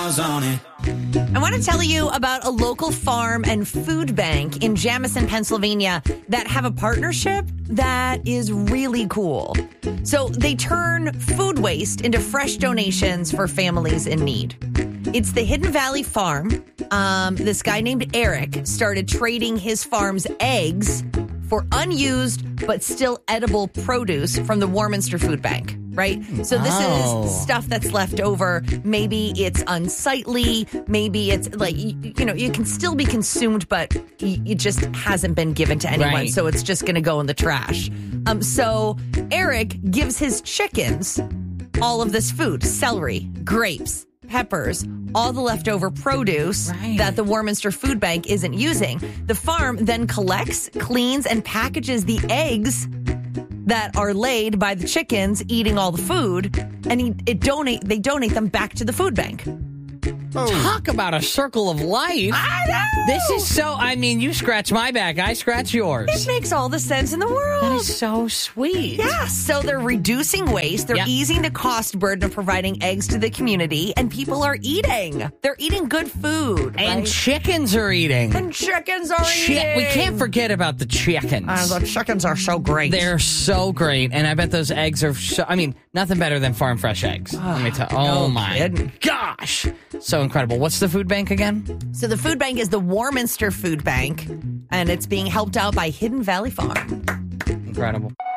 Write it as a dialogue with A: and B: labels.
A: miles on it.
B: I want to tell you about a local farm and food bank in Jamison, Pennsylvania that have a partnership that is really cool. So they turn food waste into fresh donations for families in need. It's the Hidden Valley Farm. This guy named Eric started trading his farm's eggs for unused but still edible produce from the Warminster Food Bank, right? So this is stuff that's left over. Maybe it's unsightly. Maybe it's like, you can still be consumed, but it just hasn't been given to anyone.
C: Right.
B: So it's just going to go in the trash. So Eric gives his chickens all of this food, celery, grapes, peppers, all the leftover produce that the Warminster Food Bank isn't using. The farm then collects, cleans, and packages the eggs that are laid by the chickens eating all the food, and they donate them back to the food bank.
C: Talk about a circle of life.
B: I know!
C: This is you scratch my back, I scratch yours.
B: It makes all the sense in the world.
C: That is so sweet.
B: Yeah, so they're reducing waste. They're easing the cost burden of providing eggs to the community, and people are eating. They're eating good food.
C: And
B: right?
C: chickens are eating.
B: And chickens are eating.
C: We can't forget about the chickens.
B: The chickens are so great.
C: They're so great. And I bet those eggs are nothing better than farm fresh eggs. Let me tell you. Oh, my
B: kidding.
C: gosh. So incredible. What's the food bank again?
B: So the food bank is the Warminster Food Bank, and it's being helped out by Hidden Valley Farm.
C: Incredible.